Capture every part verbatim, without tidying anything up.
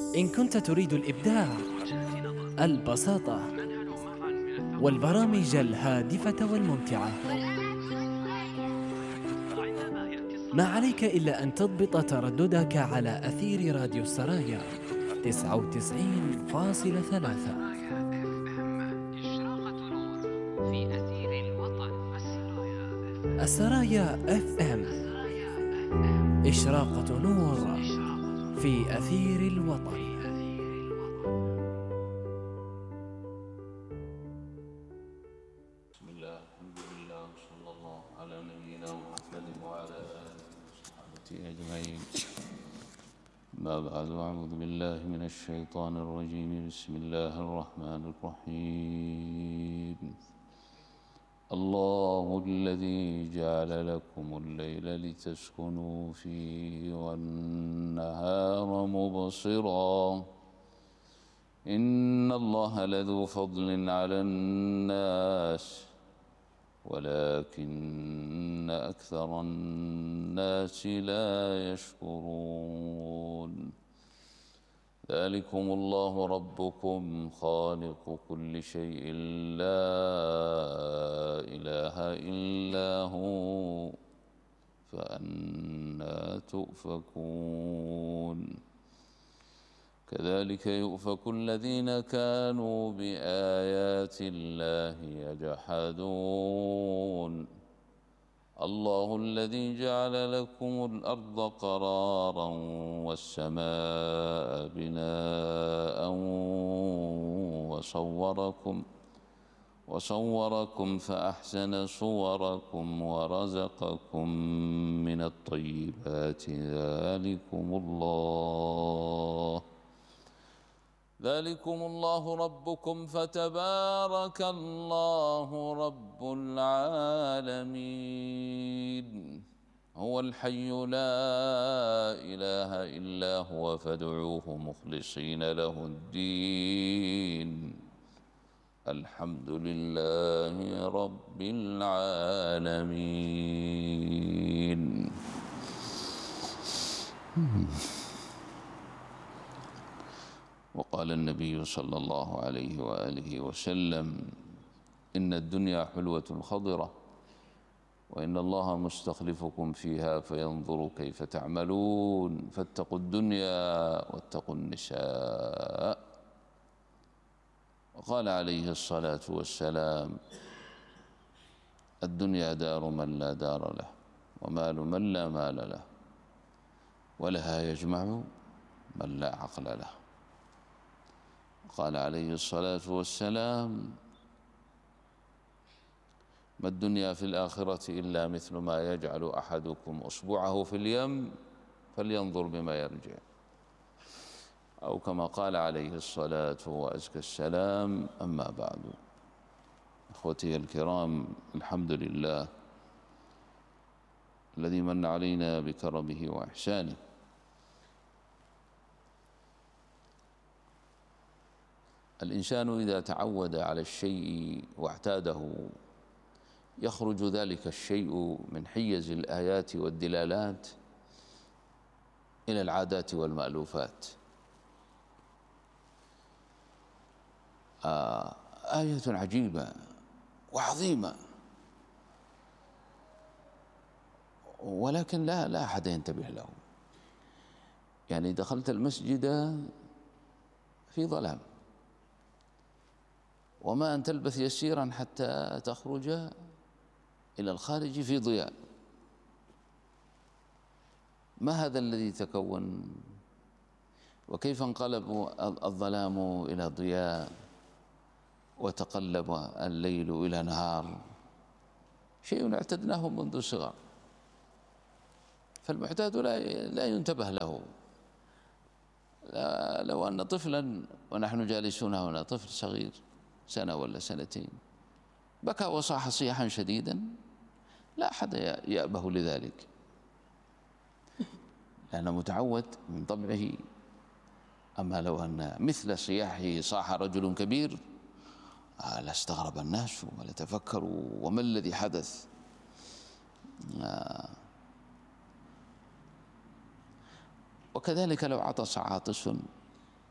إن كنت تريد الإبداع، البساطة، والبرامج الهادفة والممتعة، ما عليك إلا أن تضبط ترددك على أثير راديو السرايا تسعة وتسعين فاصلة ثلاثة. السرايا اف ام، إشراقة نور في أثير الوطن. بسم الله، الحمد لله، وصلى الله على نبينا محمد وعلى آله وصحبه أجمعين. ما بعد، أعوذ بالله من الشيطان الرجيم. بسم الله الرحمن الرحيم. الله الذي جعل لكم الليل لتسكنوا فيه والنهار مبصرا إن الله لذو فضل على الناس ولكن أكثر الناس لا يشكرون. ذلكم الله ربكم خالق كل شيء لا إله إلا هو فأنى تؤفكون. كذلك يؤفك الذين كانوا بآيات الله يجحدون. الله الذي جعل لكم الأرض قرارا والسماء بناء وصوركم وصوركم فأحسن صوركم ورزقكم من الطيبات. ذلكم الله ذلكم الله ربكم فتبارك الله رب العالمين. هو الحي لا إله إلا هو فادعوه مخلصين له الدين. الحمد لله رب العالمين. وقال النبي صلى الله عليه وآله وسلم: إن الدنيا حلوة خضرة وإن الله مستخلفكم فيها فينظر كيف تعملون. فاتقوا الدنيا واتقوا النساء. وقال عليه الصلاة والسلام: الدنيا دار من لا دار له ومال من لا مال له ولها يجمع من لا عقل له. قال عليه الصلاة والسلام: ما الدنيا في الآخرة إلا مثل ما يجعل أحدكم أصبعه في اليم فلينظر بما يرجع. أو كما قال عليه الصلاة وأزكى السلام. أما بعد، أخوتي الكرام، الحمد لله الذي من علينا بكرمه وإحسانه. الإنسان إذا تعود على الشيء واعتاده يخرج ذلك الشيء من حيز الآيات والدلالات إلى العادات والمألوفات. آه آية عجيبة وعظيمة، ولكن لا لا أحد ينتبه له. يعني دخلت المسجد في ظلام، وما أن تلبث يسيرا حتى تخرج إلى الخارج في ضياء. ما هذا الذي تكون؟ وكيف انقلب الظلام إلى ضياء وتقلب الليل إلى نهار؟ شيء اعتدناه منذ الصغر، فالمعتاد لا لا ينتبه له. لو أن طفلا ونحن جالسون هنا، طفل صغير سنة ولا سنتين، بكى وصاح صياحا شديدا، لا أحد يأبه لذلك، لأنه متعود من طبعه. أما لو أن مثل صياحه صاح رجل كبير لاستغرب الناس ولتفكروا وما الذي حدث. وكذلك لو عطس عاطس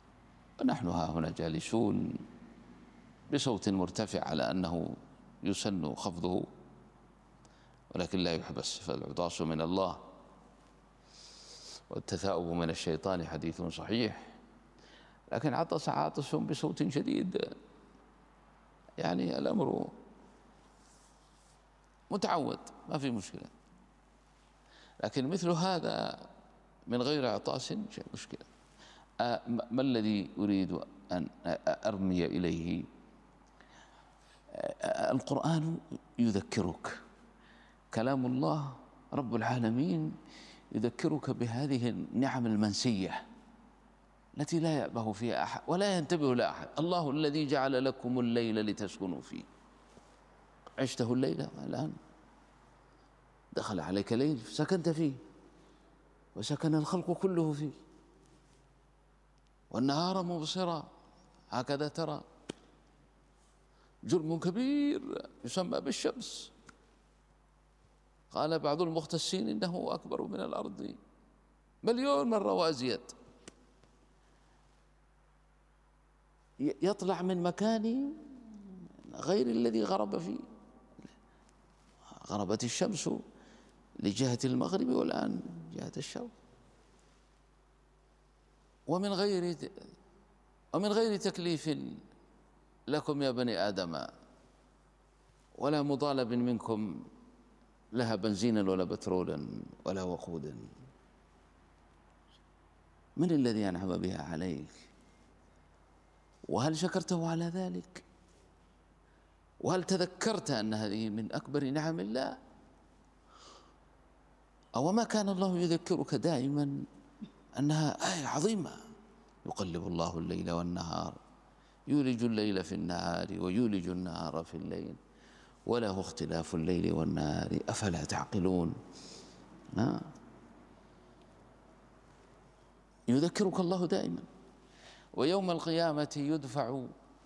ونحن ها هنا جالسون بصوت مرتفع على أنه يسن خفضه، ولكن لا يحبس، فالعطاس من الله والتثاؤب من الشيطان حديث صحيح. لكن عطس عاطس بصوت شديد، يعني الأمر متعود، ما في مشكلة. لكن مثل هذا من غير عطاس شيء مشكلة. ما الذي أريد أن أرمي إليه؟ القرآن يذكرك، كلام الله رب العالمين يذكرك بهذه النعم المنسية التي لا يأبه فيها أحد ولا ينتبه لها أحد. الله الذي جعل لكم الليل لتسكنوا فيه، عشته الليلة الآن دخل عليك ليل سكنت فيه، وسكن الخلق كله فيه، والنهار مبصرا هكذا ترى. جرم كبير يسمى بالشمس، قال بعض المختصين إنه أكبر من الأرض مليون مرة وأزيد، يطلع من مكان غير الذي غرب فيه. غربت الشمس لجهة المغرب والآن جهة الشرق، ومن غير ومن غير تكليف لكم يا بني آدم، ولا مطالب منكم لها بنزينا ولا بترولا ولا وقودا. من الذي أنعم بها عليك؟ وهل شكرته على ذلك؟ وهل تذكرت أن هذه من أكبر نعم الله؟ أو ما كان الله يذكرك دائما أنها آية عظيمة؟ يقلب الله الليل والنهار، يولج الليل في النهار ويولج النهار في الليل، وله اختلاف الليل والنهار أفلا تعقلون. ها؟ يذكرك الله دائما. ويوم القيامة يدفع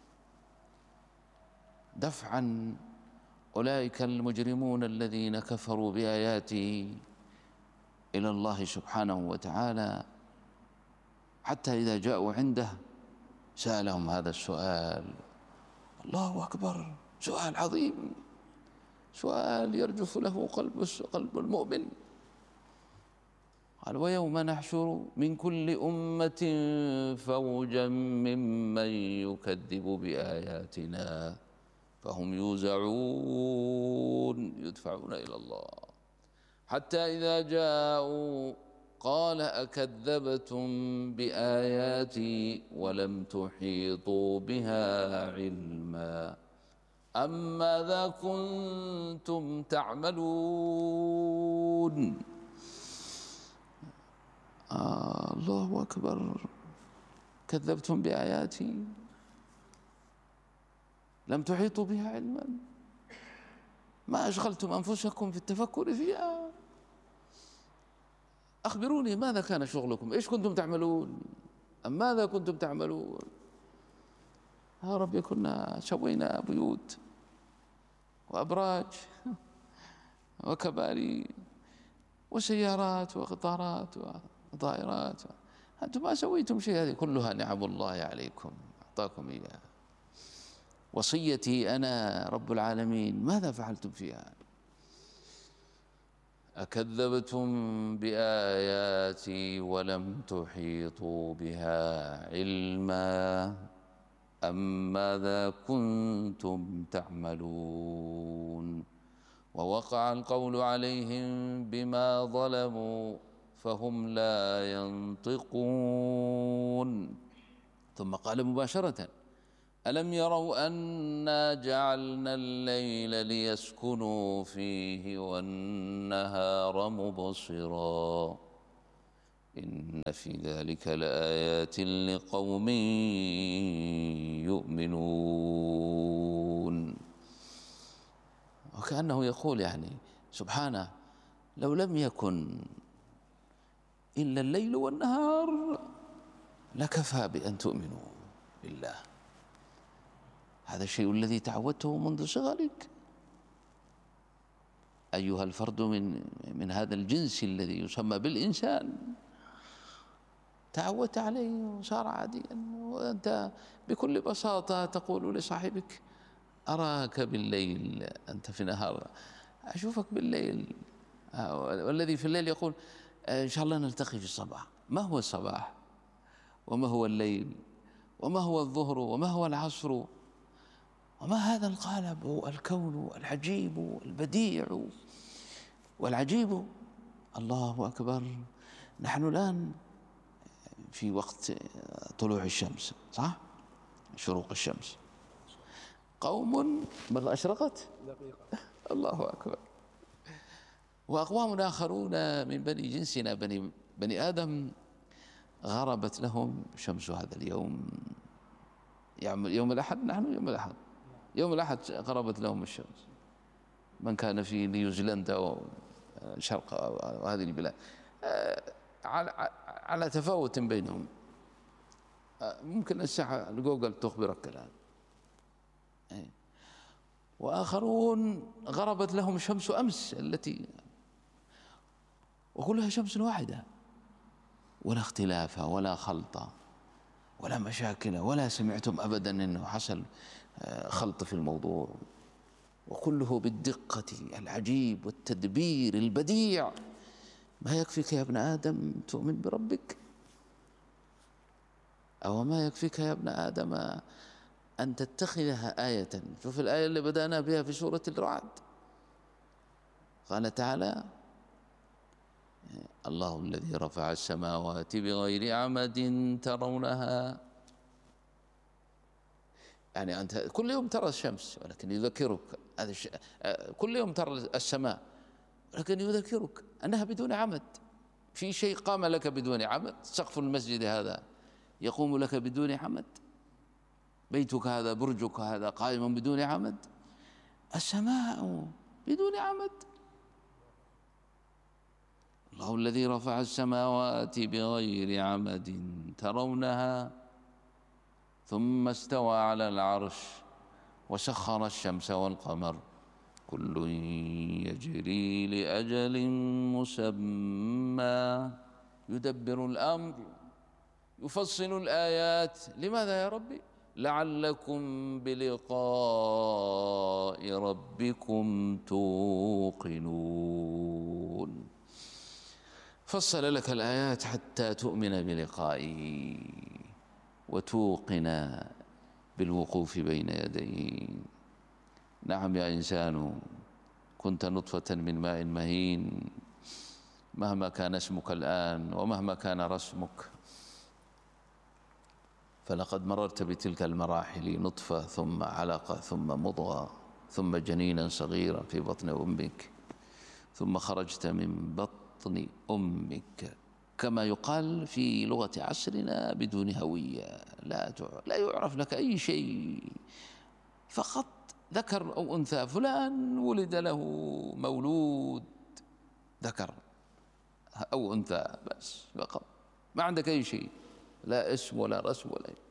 دفعا أولئك المجرمون الذين كفروا بآياته إلى الله سبحانه وتعالى، حتى إذا جاءوا عنده سألهم هذا السؤال. الله أكبر، سؤال عظيم، سؤال يرجف له قلب قلب المؤمن. قال ويوم نحشر من كل أمة فوجا ممن يكذب بآياتنا فهم يوزعون يدفعون إلى الله، حتى إذا جاءوا قال أكذبتم بآياتي ولم تحيطوا بها علما أم ماذا كنتم تعملون؟ آه الله أكبر، كذبتم بآياتي لم تحيطوا بها علما، ما أشغلتم أنفسكم في التفكر فيها. أخبروني ماذا كان شغلكم؟ إيش كنتم تعملون؟ أم ماذا كنتم تعملون؟ يا رب كنا سوينا بيوت وأبراج وكباري وسيارات وقطارات وطائرات، أنتم ما سويتم شيء، هذه كلها نعم الله عليكم أعطاكم إياها. وصيتي أنا رب العالمين ماذا فعلتم فيها؟ أكذبتم بآياتي ولم تحيطوا بها علما أم ماذا كنتم تعملون؟ ووقع القول عليهم بما ظلموا فهم لا ينطقون. ثم قال مباشرة ألم يروا أنا جعلنا الليل ليسكنوا فيه والنهار مبصرا إن في ذلك لآيات لقوم يؤمنون. وكأنه يقول يعني سبحانه لو لم يكن إلا الليل والنهار لكفى بأن تؤمنوا بالله. هذا الشيء الذي تعودته منذ صغرك أيها الفرد من من هذا الجنس الذي يسمى بالإنسان، تعودت عليه وصار عاديا، وأنت بكل بساطة تقول لصاحبك أراك بالليل، أنت في نهار أشوفك بالليل، والذي في الليل يقول إن شاء الله نلتقي في الصباح. ما هو الصباح وما هو الليل وما هو الظهر وما هو العصر وما هذا القالب الكون العجيب البديع والعجيب؟ الله أكبر. نحن الآن في وقت طلوع الشمس، صح؟ شروق الشمس. قوم بل أشرقت الله أكبر. وأقوام آخرون من بني جنسنا بني, بني آدم غربت لهم شمس هذا اليوم. يعني يوم الأحد، نحن يوم الأحد يوم الأحد غربت لهم الشمس. من كان في نيوزيلندا وشرق وهذه البلاد على تفاوت بينهم. ممكن الساعة جوجل تخبرك الآن. وآخرون غربت لهم شمس أمس التي وكلها شمس واحدة، ولا اختلاف ولا خلط ولا مشاكل، ولا سمعتم أبدا أنه حصل خلط في الموضوع، وكله بالدقة العجيب والتدبير البديع. ما يكفيك يا ابن آدم تؤمن بربك؟ أو ما يكفيك يا ابن آدم أن تتخذها آية؟ شوف الآية اللي بدأنا بها في سورة الرعد، قال تعالى الله الذي رفع السماوات بغير عمد ترونها. يعني أنت كل يوم ترى الشمس ولكن يذكرك هذا الش... كل يوم ترى السماء ولكن يذكرك أنها بدون عمد. في شيء قام لك بدون عمد؟ سقف المسجد هذا يقوم لك بدون عمد؟ بيتك هذا برجك هذا قائم بدون عمد؟ السماء بدون عمد. الله الذي رفع السماوات بغير عمد ترونها ثم استوى على العرش وسخر الشمس والقمر كل يجري لأجل مسمى يدبر الأمر يفصل الآيات. لماذا يا ربي؟ لعلكم بلقاء ربكم توقنون. فصل لك الآيات حتى تؤمن بلقائه وتوقن بالوقوف بين يديه. نعم يا إنسان، كنت نطفة من ماء مهين، مهما كان اسمك الآن ومهما كان رسمك فلقد مررت بتلك المراحل، نطفة ثم علقة ثم مضغة ثم جنينا صغيرا في بطن أمك، ثم خرجت من بطن أمك كما يقال في لغة عصرنا بدون هوية، لا لا يعرف لك أي شيء، فقط ذكر أو أنثى. فلان ولد له مولود ذكر أو أنثى بس فقط، ما عندك أي شيء، لا اسم ولا رسم ولا شيء.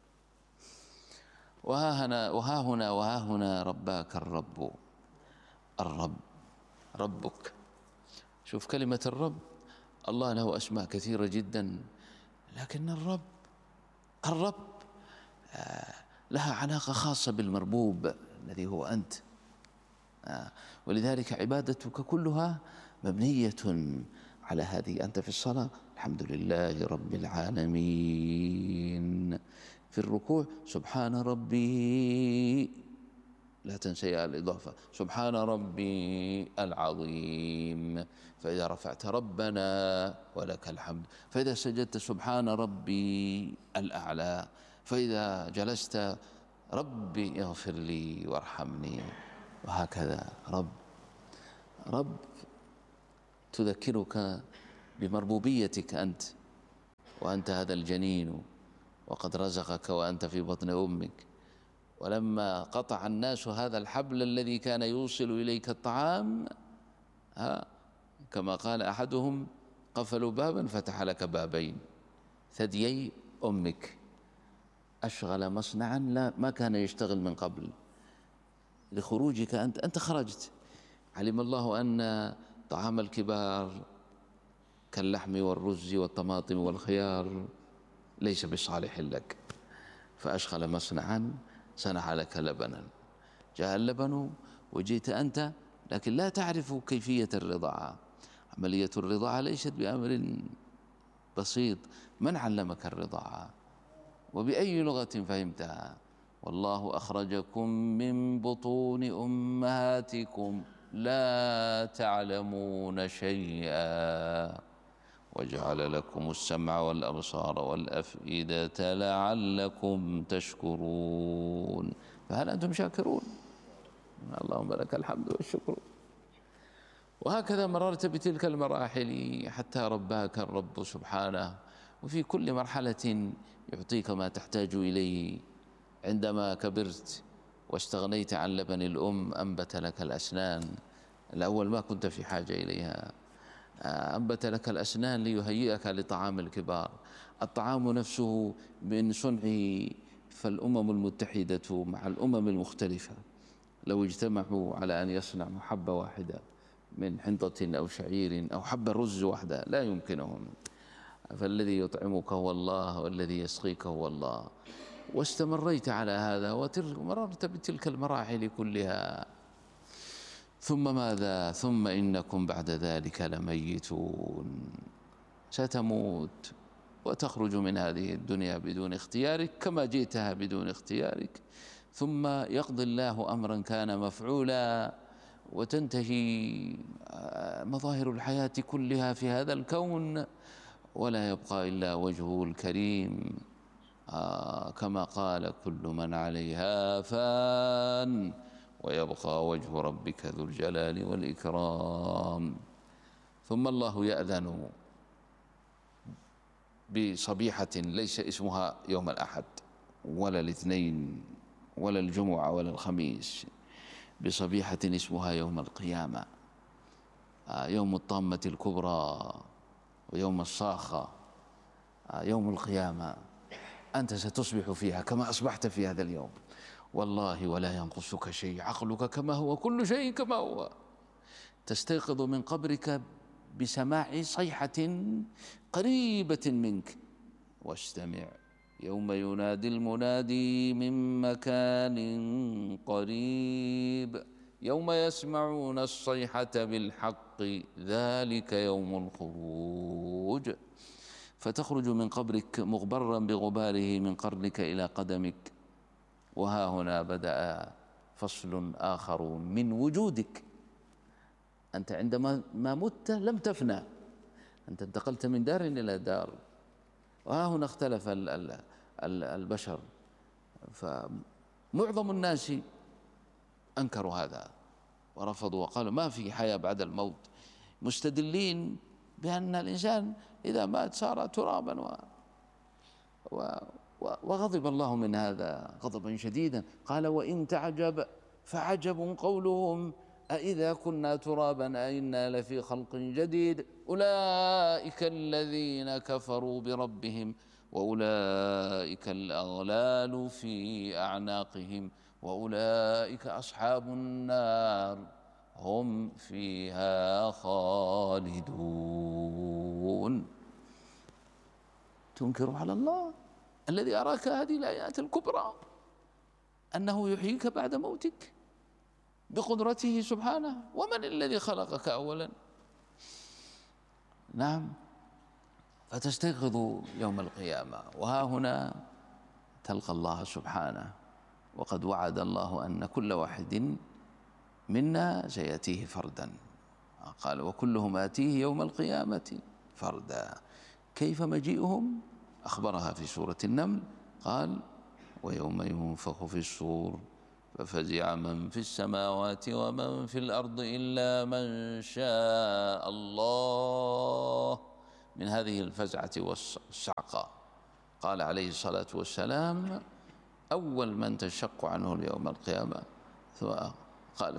وها هنا وها هنا وها هنا رباك الرب. الرب ربك. شوف كلمة الرب، الله له أسماء كثيرة جدا، لكن الرب الرب لها علاقة خاصة بالمربوب الذي هو أنت، ولذلك عبادتك كلها مبنية على هذه. أنت في الصلاة الحمد لله رب العالمين، في الركوع سبحان ربي، لا تنسي الإضافة، سبحان ربي العظيم. فإذا رفعت ربنا ولك الحمد، فإذا سجدت سبحان ربي الأعلى، فإذا جلست ربي اغفر لي وارحمني، وهكذا. رب رب تذكرك بمربوبيتك أنت، وأنت هذا الجنين وقد رزقك وأنت في بطن أمك. ولما قطع الناس هذا الحبل الذي كان يوصل إليك الطعام، ها كما قال أحدهم قفلوا بابا فتح لك بابين، ثديي أمك. أشغل مصنعا لا ما كان يشتغل من قبل، لخروجك أنت أنت خرجت. علم الله أن طعام الكبار كاللحم والرز والطماطم والخيار ليس بصالح لك، فأشغل مصنعا صنع لك لبنا، جاء اللبن وجيت أنت لكن لا تعرف كيفية الرضاعة. عملية الرضاعة ليست بأمر بسيط. من علمك الرضاعة وبأي لغة فهمتها؟ والله أخرجكم من بطون أمهاتكم لا تعلمون شيئا وجعل لكم السمع والأبصار والأفئدة لعلكم تشكرون. فهل أنتم شاكرون؟ اللهم لك الحمد والشكر. وهكذا مررت بتلك المراحل حتى رباك الرب سبحانه، وفي كل مرحلة يعطيك ما تحتاج إليه. عندما كبرت واستغنيت عن لبن الأم أنبت لك الأسنان. الأول ما كنت في حاجة إليها، أنبت لك الأسنان ليهيئك لطعام الكبار. الطعام نفسه من صنعه، فالأمم المتحدة مع الأمم المختلفة لو اجتمعوا على أن يصنعوا حبة واحدة من حنطة أو شعير أو حبة رز واحدة لا يمكنهم. فالذي يطعمك هو الله والذي يسقيك هو الله. واستمريت على هذا ومررت بتلك المراحل كلها. ثم ماذا؟ ثم إنكم بعد ذلك لميتون. ستموت وتخرج من هذه الدنيا بدون اختيارك كما جئتها بدون اختيارك، ثم يقضي الله أمرا كان مفعولا وتنتهي مظاهر الحياة كلها في هذا الكون، ولا يبقى إلا وجهه الكريم. آه كما قال كل من عليها فان ويبقى وجه ربك ذو الجلال والإكرام. ثم الله يأذن بصبيحة ليس اسمها يوم الأحد ولا الاثنين ولا الجمعة ولا الخميس، بصبيحة اسمها يوم القيامة، يوم الطامة الكبرى ويوم الصاخة، يوم القيامة. أنت ستصبح فيها كما أصبحت في هذا اليوم والله، ولا ينقصك شيء، عقلك كما هو، كل شيء كما هو. تستيقظ من قبرك بسماع صيحة قريبة منك، واستمع يوم ينادي المنادي من مكان قريب، يوم يسمعون الصيحة بالحق ذلك يوم الخروج. فتخرج من قبرك مغبرا بغباره من قرنك إلى قدمك. وها هنا بدأ فصل آخر من وجودك. أنت عندما ما مت لم تفنى، أنت انتقلت من دار إلى دار. وها هنا اختلف البشر، فمعظم الناس أنكروا هذا ورفضوا وقالوا ما في حياة بعد الموت، مستدلين بأن الإنسان إذا مات صار ترابا و... و... وغضب الله من هذا غضبا شديدا. قال وإن تعجب فعجب قولهم أإذا كنا ترابا أئنا لفي خلق جديد أولئك الذين كفروا بربهم وأولئك الأغلال في أعناقهم وأولئك أصحاب النار هم فيها خالدون. تنكر على الله الذي أراك هذه الآيات الكبرى أنه يحييك بعد موتك بقدرته سبحانه. ومن الذي خلقك أولا؟ نعم. فتستيقظ يوم القيامة وها هنا تلقى الله سبحانه، وقد وعد الله أن كل واحد منا سيأتيه فردا. قال وكلهم آتيه يوم القيامة فردا. كيف مجيئهم؟ أخبرها في سورة النمل، قال ويوم ينفخ في الصور ففزع من في السماوات ومن في الأرض إلا من شاء الله من هذه الفزعة والصعقة. قال عليه الصلاة والسلام أول من تشق عنه اليوم القيامة قال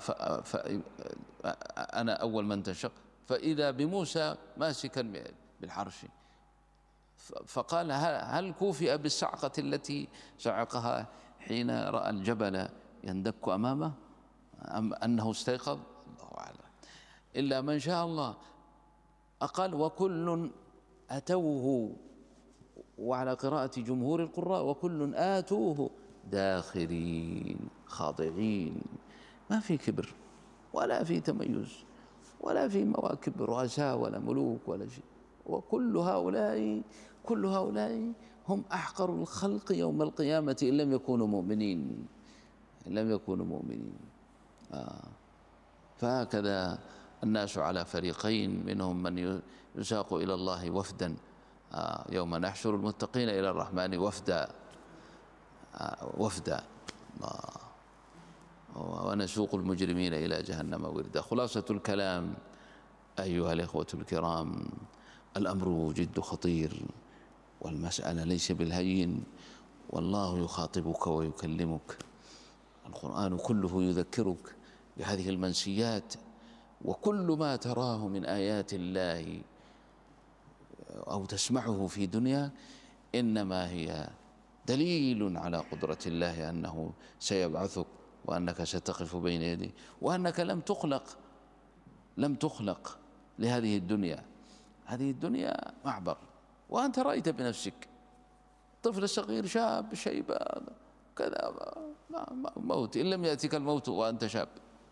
أنا أول من تشق، فإذا بموسى ماسكا بالحرش، فقال هل كوفئ بالصعقة التي صعقها حين رأى الجبل يندك أمامه أم أنه استيقظ؟ الله أعلم. إلا من شاء الله. أقل وكل أتوه وعلى قراءة جمهور القراء وكل آتوه داخرين خاضعين. ما في كبر ولا في تميز ولا في مواكب رؤساء ولا ملوك ولا شيء. وكل هؤلاء كل هؤلاء هم أحقر الخلق يوم القيامة إن لم يكونوا مؤمنين إن لم يكونوا مؤمنين آه. فهكذا الناس على فريقين، منهم من يساق إلى الله وفدا آه. يوم نحشر المتقين إلى الرحمن وفدا آه. وفدا آه. ونسوق المجرمين إلى جهنم وردا. خلاصة الكلام أيها الإخوة الكرام، الأمر جد خطير والمسألة ليس بالهين، والله يخاطبك ويكلمك. القرآن كله يذكرك بهذه المنسيات، وكل ما تراه من آيات الله أو تسمعه في دنيا إنما هي دليل على قدرة الله أنه سيبعثك، وأنك ستقف بين يديه، وأنك لم تخلق لم تخلق لهذه الدنيا. هذه الدنيا معبر، وأنت رأيت بنفسك طفل صغير شاب شيبان كذا موت، إن لم يأتيك الموت وأنت شاب.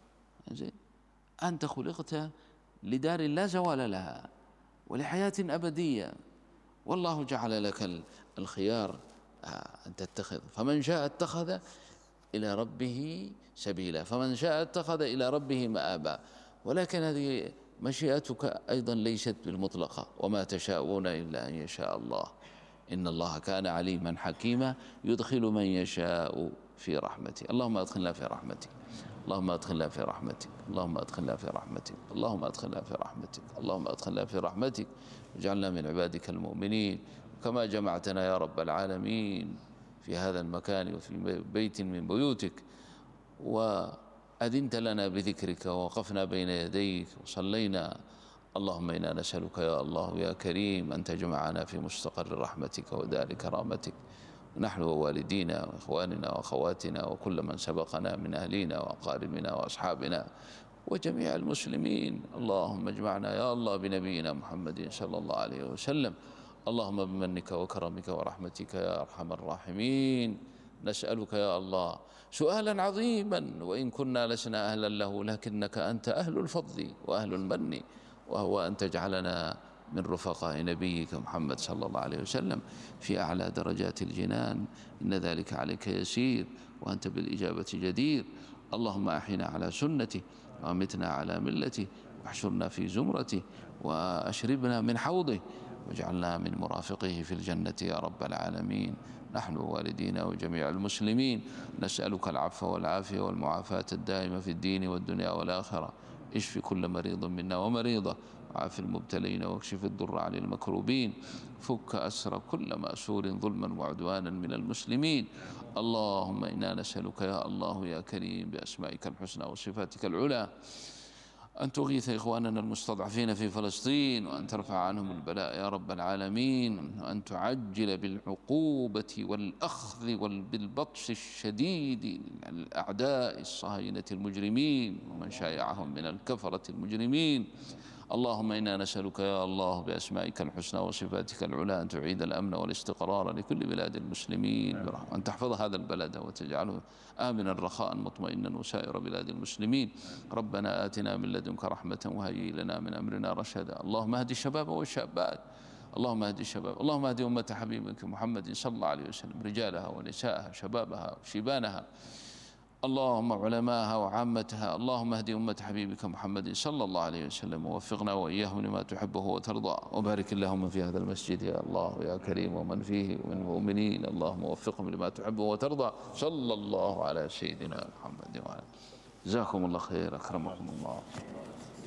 أنت خلقت لدار لا زوال لها ولحياة أبدية، والله جعل لك الخيار أن تتخذ، فمن شاء اتخذ إلى ربه سبيلا، فمن شاء اتخذ إلى ربه مآبا. ولكن هذه مشيئتك أيضا ليست بالمطلقة، وما تشاءون إلا أن يشاء الله، إن الله كان عليما حكيما يدخل من يشاء في رحمته. اللهم أدخلنا في رحمتك، اللهم أدخلنا في رحمتك، اللهم أدخلنا في رحمتك، اللهم أدخلنا في رحمتك، اللهم أدخلنا في رحمتك، واجعلنا من عبادك المؤمنين. كما جمعتنا يا رب العالمين في هذا المكان وفي بيت من بيوتك، وأذنت لنا بذكرك ووقفنا بين يديك وصلينا، اللهم إنا نسألك يا الله يا كريم أن تجمعنا في مستقر رحمتك ودار كرامتك، نحن ووالدينا وإخواننا وأخواتنا وكل من سبقنا من أهلنا وأقاربنا وأصحابنا وجميع المسلمين. اللهم اجمعنا يا الله بنبينا محمد صلى الله عليه وسلم. اللهم بمنك وكرمك ورحمتك يا أرحم الراحمين نسألك يا الله سؤالا عظيما، وإن كنا لسنا أهلا له، لكنك أنت أهل الفضل وأهل المن، وهو أن تجعلنا من رفقاء نبيك محمد صلى الله عليه وسلم في أعلى درجات الجنان، إن ذلك عليك يسير وأنت بالإجابة جدير. اللهم أحينا على سنته وأمتنا على ملته، واحشرنا في زمرته وأشربنا من حوضه، واجعلنا من مرافقه في الجنة يا رب العالمين، نحن ووالدينا وجميع المسلمين. نسألك العفو والعافية والمعافاة الدائمة في الدين والدنيا والآخرة. اشف كل مريض منا ومريضة، وعاف المبتلين، واكشف الضر عن المكروبين، فك أسر كل مأسور ظلما وعدوانا من المسلمين. اللهم إنا نسألك يا الله يا كريم بأسمائك الحسنى وصفاتك العلى أن تغيث إخواننا المستضعفين في فلسطين، وأن ترفع عنهم البلاء يا رب العالمين، وأن تعجل بالعقوبة والأخذ بالبطش الشديد الأعداء الصهاينة المجرمين ومن شايعهم من الكفرة المجرمين. اللهم إنا نسألك يا الله بأسمائك الحسنى وصفاتك العلى أن تعيد الأمن والاستقرار لكل بلاد المسلمين، وأن تحفظ هذا البلد وتجعله آمنا رخاء مطمئنا وسائر بلاد المسلمين. ربنا آتنا من لدنك رحمة وهيئ لنا من أمرنا رشدا. اللهم اهد الشباب والشابات، اللهم اهد الشباب، اللهم اهد أمة حبيبك محمد صلى الله عليه وسلم، رجالها ونساءها شبابها وشيبانها، اللهم علماءها وعامتها. اللهم اهد أمة حبيبك محمد صلى الله عليه وسلم، ووفقنا وإياهم لما تحبه وترضى. وبارك اللهم في هذا المسجد يا الله يا كريم، ومن فيه من المؤمنين، اللهم وفقهم لما تحبه وترضى. صلى الله على سيدنا محمد وعلى. جزاكم الله خير، أكرمكم الله.